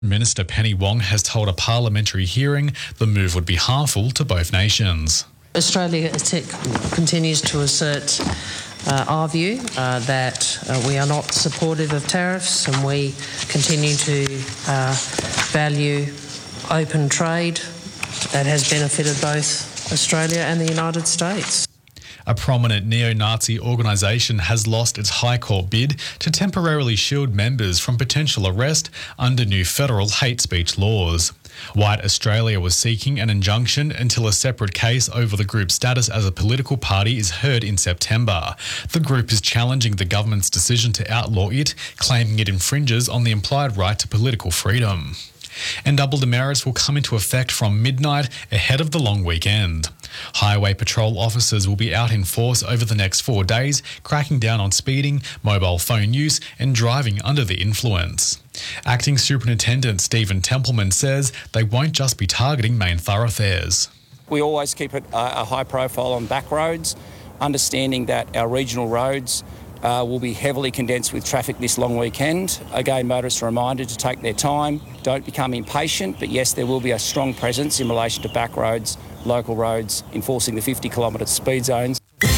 Minister Penny Wong has told a parliamentary hearing the move would be harmful to both nations. Australia continues to assert our view that we are not supportive of tariffs, and we continue to value open trade that has benefited both Australia and the United States. A prominent neo-Nazi organisation has lost its High Court bid to temporarily shield members from potential arrest under new federal hate speech laws. White Australia was seeking an injunction until a separate case over the group's status as a political party is heard in September. The group is challenging the government's decision to outlaw it, claiming it infringes on the implied right to political freedom. And double demerits will come into effect from midnight ahead of the long weekend. Highway patrol officers will be out in force over the next 4 days, cracking down on speeding, mobile phone use and driving under the influence. Acting Superintendent Stephen Templeman says they won't just be targeting main thoroughfares. We always keep it a high profile on back roads, understanding that our regional roads will be heavily condensed with traffic this long weekend. Again, motorists are reminded to take their time, don't become impatient, but yes, there will be a strong presence in relation to back roads, local roads, enforcing the 50 kilometre speed zones.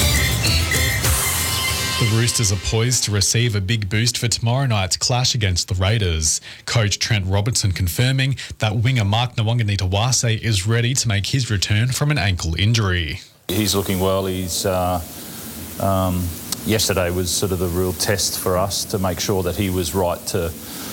The Roosters are poised to receive a big boost for tomorrow night's clash against the Raiders. Coach Trent Robertson confirming that winger Mark Nwanganitawase is ready to make his return from an ankle injury. He's looking well. Yesterday was sort of the real test for us to make sure that he was right to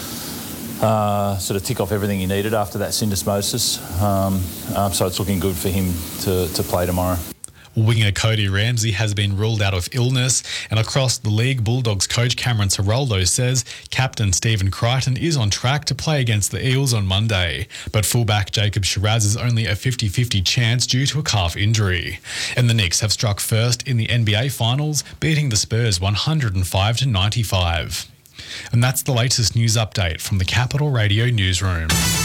sort of tick off everything he needed after that syndesmosis. So it's looking good for him to play tomorrow. Winger Cody Ramsey has been ruled out of illness, and across the league, Bulldogs coach Cameron Ciraldo says captain Stephen Crichton is on track to play against the Eels on Monday, but fullback Jacob Shiraz is only a 50-50 chance due to a calf injury. And the Knicks have struck first in the NBA Finals, beating the Spurs 105-95. And that's the latest news update from the Capital Radio newsroom.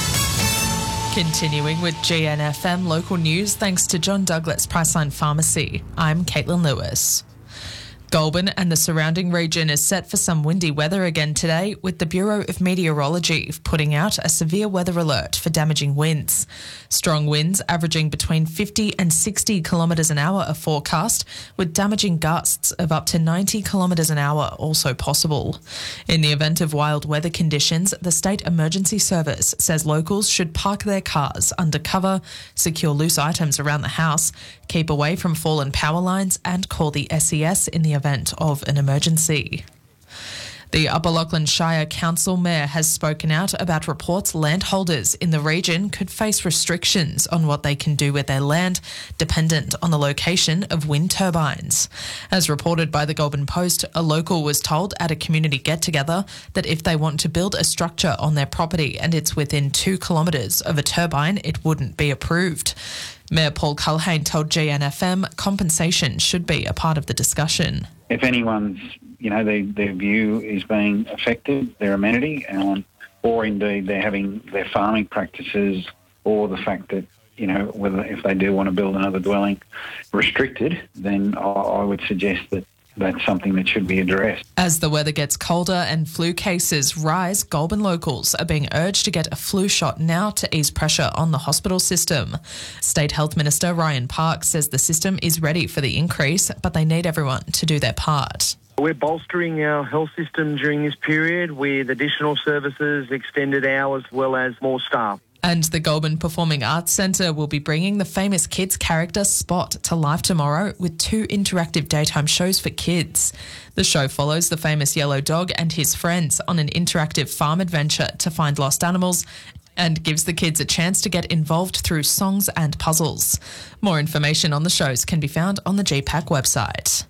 Continuing with GNFM local news, thanks to John Douglas Priceline Pharmacy. I'm Caitlin Lewis. Goulburn and the surrounding region is set for some windy weather again today, with the Bureau of Meteorology putting out a severe weather alert for damaging winds. Strong winds averaging between 50 and 60 kilometres an hour are forecast, with damaging gusts of up to 90 kilometres an hour also possible. In the event of wild weather conditions, the State Emergency Service says locals should park their cars under cover, secure loose items around the house, keep away from fallen power lines and call the SES in the event of an emergency. The Upper Lachlan Shire Council Mayor has spoken out about reports landholders in the region could face restrictions on what they can do with their land, dependent on the location of wind turbines. As reported by the Goulburn Post, a local was told at a community get-together that if they want to build a structure on their property and it's within 2 kilometres of a turbine, it wouldn't be approved. Mayor Paul Culhane told GNFM compensation should be a part of the discussion. If anyone's, their view is being affected, their amenity, or indeed they're having their farming practices, or the fact that, whether if they do want to build another dwelling restricted, then I would suggest that that's something that should be addressed. As the weather gets colder and flu cases rise, Goulburn locals are being urged to get a flu shot now to ease pressure on the hospital system. State Health Minister Ryan Park says the system is ready for the increase, but they need everyone to do their part. We're bolstering our health system during this period with additional services, extended hours, as well as more staff. And the Goulburn Performing Arts Centre will be bringing the famous kids character Spot to life tomorrow with 2 interactive daytime shows for kids. The show follows the famous yellow dog and his friends on an interactive farm adventure to find lost animals and gives the kids a chance to get involved through songs and puzzles. More information on the shows can be found on the GPAC website.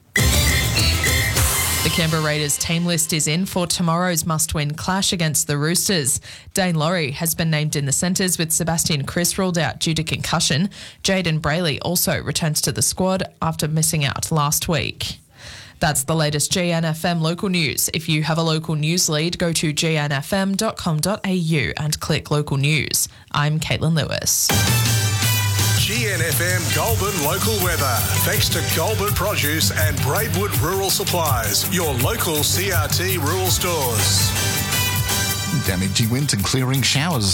The Canberra Raiders team list is in for tomorrow's must-win clash against the Roosters. Dane Laurie has been named in the centres with Sebastian Kris ruled out due to concussion. Jaden Brayley also returns to the squad after missing out last week. That's the latest GNFM local news. If you have a local news lead, go to gnfm.com.au and click local news. I'm Caitlin Lewis. GNFM Goulburn local weather. Thanks to Goulburn Produce and Braidwood Rural Supplies, your local CRT rural stores. damaging winter clearing showers.